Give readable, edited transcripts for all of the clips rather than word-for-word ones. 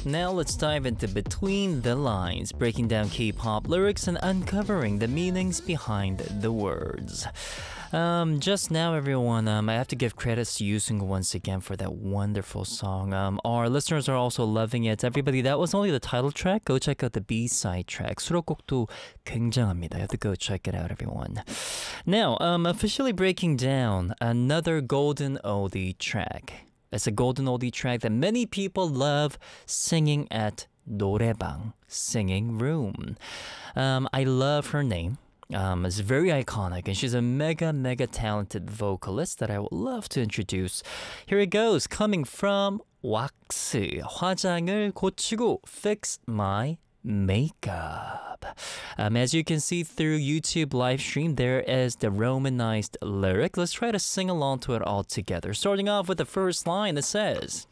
Now let's dive into Between the Lines, breaking down K-pop lyrics and uncovering the meanings behind the words. Just now, everyone, I have to give credits to Yoosung once again for that wonderful song. Our listeners are also loving it. Everybody, that was only the title track. Go check out the B-side track. 수록곡도 굉장합니다. You have to go check it out, everyone. Now, officially breaking down another golden oldie track. It's a golden oldie track that many people love singing at 노래방, singing room. I love her name. It's very iconic, and she's a mega talented vocalist that I would love to introduce. Here it goes, coming from 왁스. 화장을 고치고 fix my makeup. As you can see through YouTube live stream, there is the romanized lyric. Let's try to sing along to it all together. Starting off with the first line, it says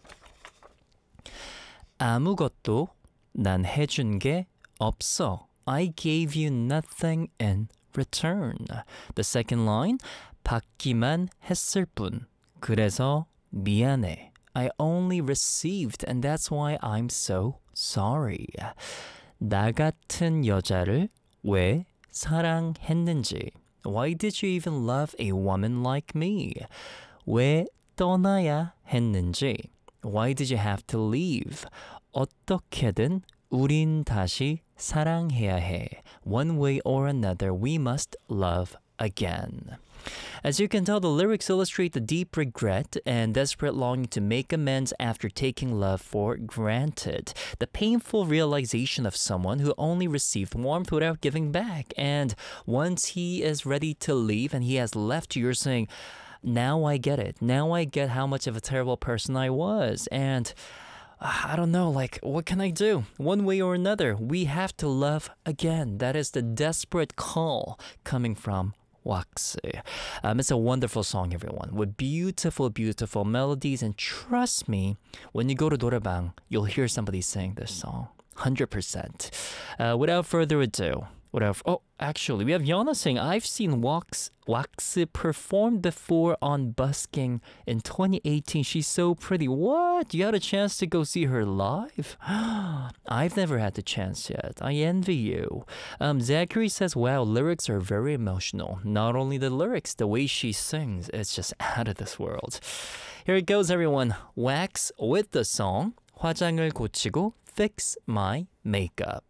아무것도 난 해준 게 없어. I gave you nothing in return. The second line, 받기만 했을 뿐. 그래서 미안해. I only received, and that's why I'm so sorry. 나 같은 여자를 왜 사랑했는지. Why did you even love a woman like me? 왜 떠나야 했는지. Why did you have to leave? 어떻게든 우린 다시 사랑해야 해. One way or another, we must love again. As you can tell, the lyrics illustrate the deep regret and desperate longing to make amends after taking love for granted. The painful realization of someone who only received warmth without giving back. And once he is ready to leave and he has left you, you're saying, now I get it. Now I get how much of a terrible person I was. And I don't know, what can I do? One way or another, we have to love again. That is the desperate call coming from 왁스. It's a wonderful song, everyone, with beautiful melodies. And trust me, when you go to 노래방, you'll hear somebody sing this song. 100%. Without further ado, actually, we have Yana saying, I've seen 왁스 perform before on busking in 2018. She's so pretty. What? You had a chance to go see her live? I've never had the chance yet. I envy you. Zachary says, wow, lyrics are very emotional. Not only the lyrics, the way she sings, it's just out of this world. Here it goes, everyone. 왁스 with the song 화장을 고치고 fix my makeup.